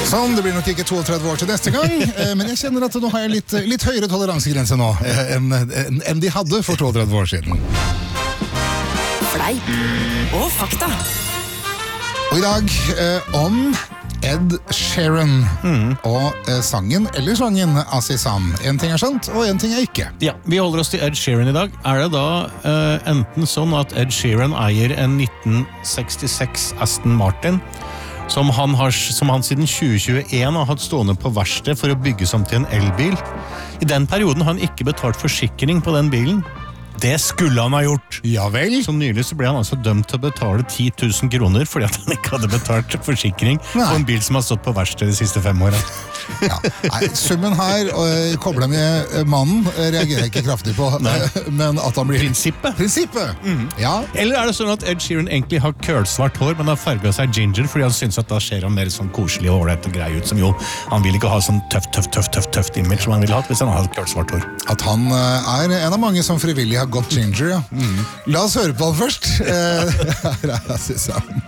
Sånn, det blir nok ikke 32 år til neste gang, men jeg kjenner at nå har jeg litt høyere toleransegrense nå enn de hadde for 32 år siden. Fleip og fakta. Og i dag om Ed Sheeran og sangen eller sangen Azizam. En ting er sant, og en ting er ikke. Ja, vi holder oss til Ed Sheeran i dag. Er det da enten sånn at Ed Sheeran eier en 1966 Aston Martin, som han siden 2021 har hatt stående på verksted for å bygge som til en elbil? I den perioden har han ikke betalt forsikring på den bilen. Det skulle han ha gjort. Ja vel. Så nylig så ble han altså dømt til å betale 10 000 kroner fordi at han ikke hadde betalt forsikring på en bil som har stått på verksted de siste 5 årene. Ja. Nei, summen her, koblet med mannen, reagerer jeg ikke kraftig på, men at han blir... Prinsippet! Ja. Eller er det sånn at Ed Sheeran egentlig har kølsvart hår, men har farget seg ginger, fordi han synes at da ser han mer sånn koselig og hårleit og grei ut, som jo, han vil ikke ha sånn tøft image som han ville hatt hvis han har kølsvart hår. At han er en av mange som frivillig har gått ginger, ja. La oss høre på han først. Her er Azizam.